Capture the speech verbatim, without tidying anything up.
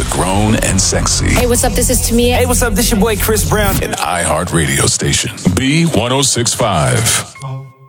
grown and sexy. Hey, what's up? This is Tamia. Hey, what's up? This your boy Chris Brown. An iHeart radio station. B one oh six point five.